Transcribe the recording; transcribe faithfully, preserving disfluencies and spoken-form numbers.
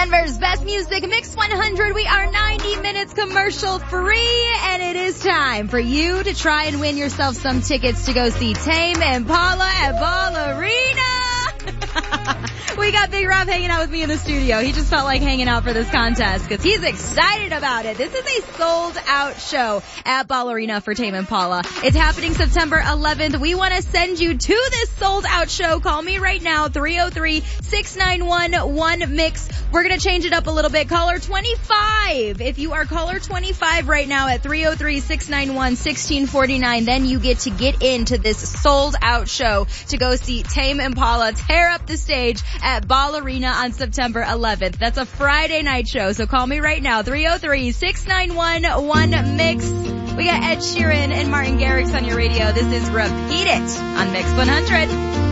Denver's best music, Mix one hundred. We are ninety minutes commercial free, and it is time for you to try and win yourself some tickets to go see Tame Impala at Ballerina. We got Big Rob hanging out with me in the studio. He just felt like hanging out for this contest because he's excited about it. This is a sold-out show at Ballerina for Tame Impala. It's happening September eleventh. We want to send you to this sold-out show. Call me right now, three oh three, six nine one, one mix. We're going to change it up a little bit. Caller twenty-five. If you are caller twenty-five right now at three oh three, six nine one, one six four nine, then you get to get into this sold-out show to go see Tame Impala tear up the stage at Ballerina on September eleventh. That's a Friday night show, so call me right now, three oh three, six nine one, one mix. We got Ed Sheeran and Martin Garrix on your radio. This is Repeat It on Mix one hundred.